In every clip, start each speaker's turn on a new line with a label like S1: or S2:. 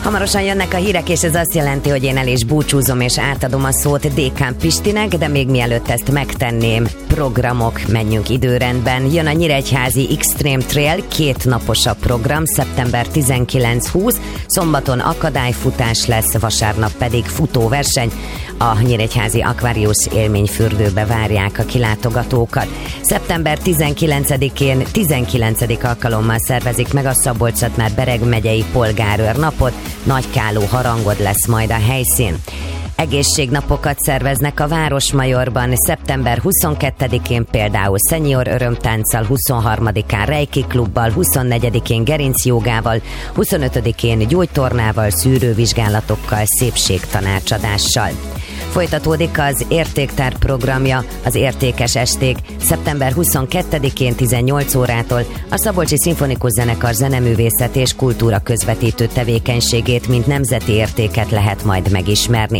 S1: Hamarosan jönnek a hírek, és ez azt jelenti, hogy én el is búcsúzom, és átadom a szót Dékán Pistinek, de még mielőtt ezt megtenném, programok, menjünk időrendben. Jön a Nyíregyházi Extreme Trail, 2 napos a program, szeptember 19-20, szombaton akadályfutás lesz, vasárnap pedig futóverseny. A Nyíregyházi Aquarius élményfürdőbe várják a kilátogatókat. Szeptember 19-én 19. alkalommal szervezik meg a Szabolcs-Szatmár-Bereg megyei polgárőrnapot, nagykáló harangod lesz majd a helyszín. Egészségnapokat szerveznek a Városmajorban, szeptember 22-én például Senior örömtánccal, 23-án Reiki klubbal, 24-én gerincjogával, 25-én gyógytornával, szűrővizsgálatokkal, szépségtanácsadással. Folytatódik az Értéktár programja, az Értékes Esték, szeptember 22-én 18 órától a Szabolcsi Szimfonikus Zenekar zeneművészet és kultúra közvetítő tevékenységét, mint nemzeti értéket lehet majd megismerni.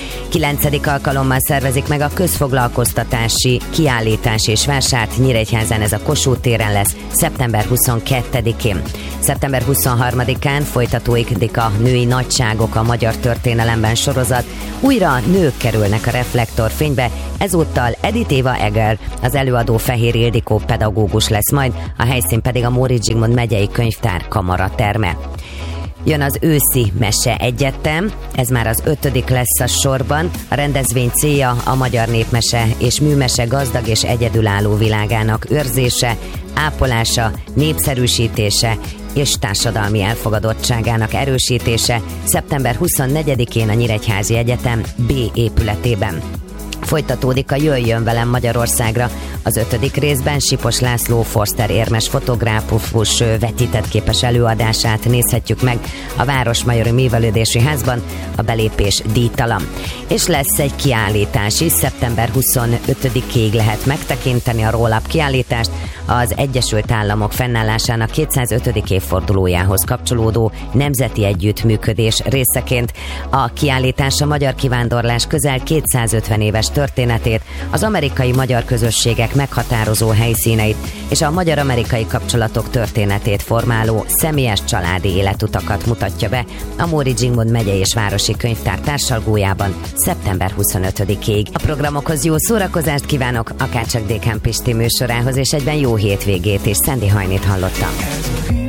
S1: 9. alkalommal szervezik meg a közfoglalkoztatási kiállítás és vásárt Nyíregyházán, ez a Kossuth téren lesz, szeptember 22-én. Szeptember 23-án folytatódik a Női Nagyságok a magyar történelemben sorozat. Újra nők kerülnek a reflektorfénybe, ezúttal Edith Éva Eger, az előadó Fehér Ildikó pedagógus lesz majd, a helyszín pedig a Móricz Zsigmond megyei könyvtár kamaraterme. Jön az őszi mese egyetem, ez már az 5. lesz a sorban. A rendezvény célja a magyar népmese és műmese gazdag és egyedülálló világának őrzése, ápolása, népszerűsítése és társadalmi elfogadottságának erősítése szeptember 24-én a Nyíregyházi Egyetem B épületében. Folytatódik a Jöjjön velem Magyarországra. Az 5. részben Sipos László Forster érmes fotográfus vetített képes előadását nézhetjük meg a Városmajori Művelődési Házban, a belépés díjtalan. És lesz egy kiállítás is, szeptember 25-ig lehet megtekinteni a Roll-Up kiállítást, az Egyesült Államok fennállásának 205. évfordulójához kapcsolódó nemzeti együttműködés részeként. A kiállítás a magyar kivándorlás közel 250 éves történetét, az amerikai magyar közösségek meghatározó helyszíneit és a magyar-amerikai kapcsolatok történetét formáló személyes családi életutakat mutatja be a Móricz Zsigmond megyei és városi könyvtár társalgójában szeptember 25-ig. A programokhoz jó szórakozást kívánok, akárcsak Dékán Pisti műsorához, és egyben jó hétvégét, és Szendi Hajnit hallottam.